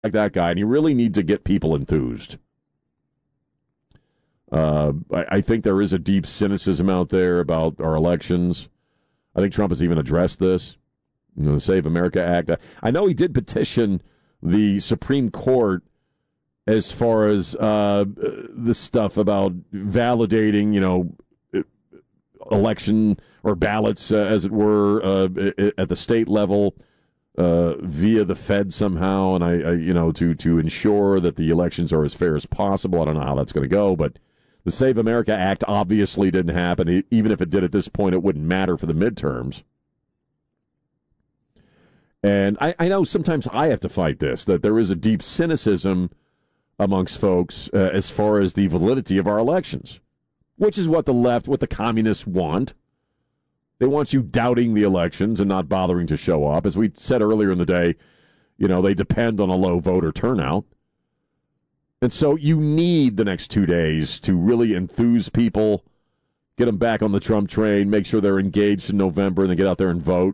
like that guy, and you really need to get people enthused. I think there is a deep cynicism out there about our elections. I think Trump has even addressed this. The Save America Act. I know he did petition the Supreme Court as far as this stuff about validating, election or ballots, as it were, at the state level via the Fed somehow, and I to ensure that the elections are as fair as possible. I don't know how that's going to go, but the Save America Act obviously didn't happen. Even if it did at this point, it wouldn't matter for the midterms. And I know sometimes I have to fight this, that there is a deep cynicism amongst folks as far as the validity of our elections, which is what the left, what the communists want. They want you doubting the elections and not bothering to show up. As we said earlier in the day, they depend on a low voter turnout. And so you need the next 2 days to really enthuse people, get them back on the Trump train, make sure they're engaged in November, and then get out there and vote.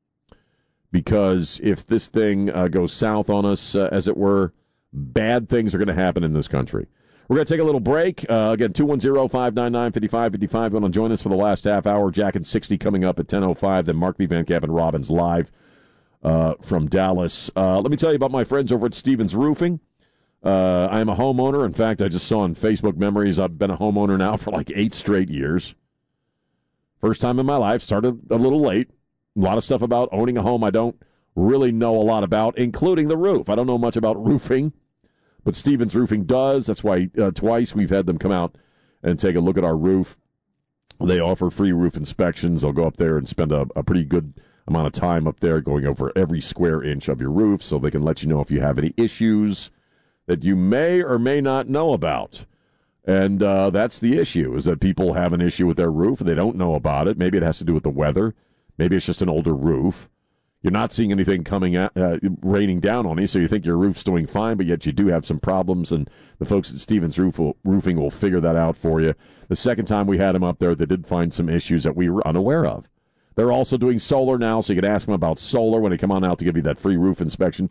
Because if this thing goes south on us, as it were, bad things are going to happen in this country. We're going to take a little break. Again, 210-599-5555. You want to join us for the last half hour? Jack and 60 coming up at 10:05. Then Mark Lee Van Camp and Robbins live from Dallas. Let me tell you about my friends over at Stevens Roofing. I am a homeowner. In fact, I just saw on Facebook Memories I've been a homeowner now for like 8 straight years. First time in my life. Started a little late. A lot of stuff about owning a home I don't really know a lot about, including the roof. I don't know much about roofing, but Stevens Roofing does. That's why twice we've had them come out and take a look at our roof. They offer free roof inspections. They'll go up there and spend a pretty good amount of time up there going over every square inch of your roof so they can let you know if you have any issues that you may or may not know about. And that's the issue, is that people have an issue with their roof and they don't know about it. Maybe it has to do with the weather. Maybe it's just an older roof. You're not seeing anything raining down on you, so you think your roof's doing fine, but yet you do have some problems, and the folks at Stevens Roofing will figure that out for you. The second time we had them up there, they did find some issues that we were unaware of. They're also doing solar now, so you can ask them about solar when they come on out to give you that free roof inspection.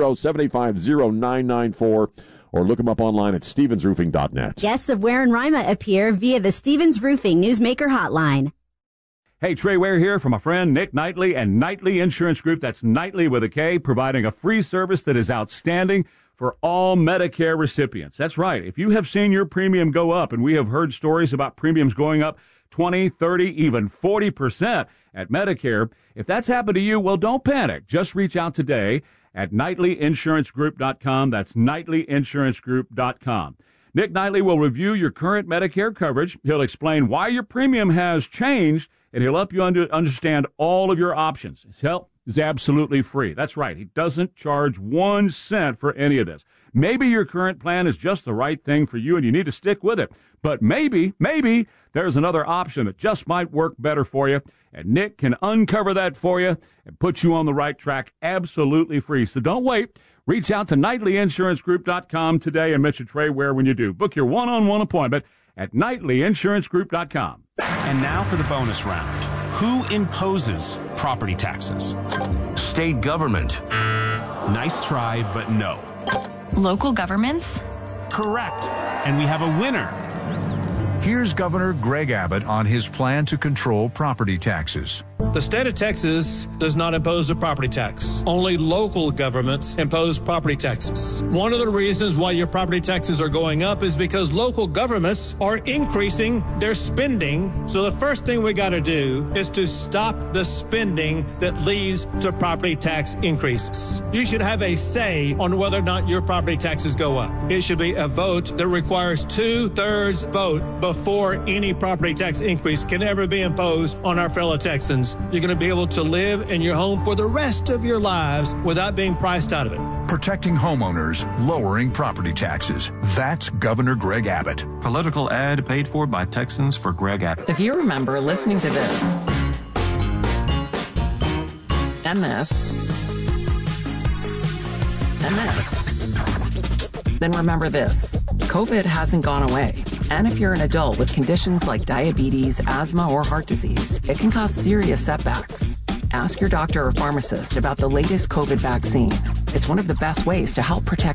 210-785-0994, or look them up online at stevensroofing.net. Guests of Ware and Rima appear via the Stevens Roofing Newsmaker Hotline. Hey, Trey Ware here from my friend Nick Knightley and Knightley Insurance Group. That's Knightley with a K, providing a free service that is outstanding for all Medicare recipients. That's right. If you have seen your premium go up, and we have heard stories about premiums going up 20, 30, even 40% at Medicare, if that's happened to you, well, don't panic. Just reach out today at KnightleyInsuranceGroup.com. That's KnightleyInsuranceGroup.com. Nick Knightley will review your current Medicare coverage. He'll explain why your premium has changed, and he'll help you understand all of your options. His help is absolutely free. That's right. He doesn't charge 1 cent for any of this. Maybe your current plan is just the right thing for you, and you need to stick with it. But maybe there's another option that just might work better for you, and Nick can uncover that for you and put you on the right track absolutely free. So don't wait. Reach out to KnightleyInsuranceGroup.com today and mention Trey Ware when you do. Book your one-on-one appointment at KnightleyInsuranceGroup.com. And now for the bonus round. Who imposes property taxes? State government. Nice try, but no. Local governments? Correct. And we have a winner. Here's Governor Greg Abbott on his plan to control property taxes. The state of Texas does not impose a property tax. Only local governments impose property taxes. One of the reasons why your property taxes are going up is because local governments are increasing their spending. So the first thing we got to do is to stop the spending that leads to property tax increases. You should have a say on whether or not your property taxes go up. It should be a vote that requires 2/3 vote before any property tax increase can ever be imposed on our fellow Texans. You're going to be able to live in your home for the rest of your lives without being priced out of it. Protecting homeowners, lowering property taxes. That's Governor Greg Abbott. Political ad paid for by Texans for Greg Abbott. If you remember listening to this and this and this, then remember this. COVID hasn't gone away. And if you're an adult with conditions like diabetes, asthma, or heart disease, it can cause serious setbacks. Ask your doctor or pharmacist about the latest COVID vaccine. It's one of the best ways to help protect